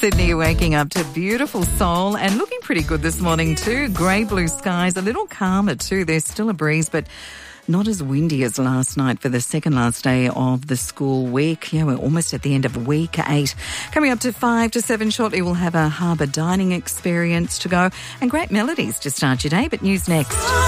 Sydney waking up to beautiful soul and looking pretty good this morning too. Grey blue skies, a little calmer too. There's still a breeze, but not as windy as last night for the second last day of the school week. Yeah, we're almost at the end of week 8. Coming up to 5 to 7 shortly, we'll have a harbour dining experience to go and great melodies to start your day. But news next.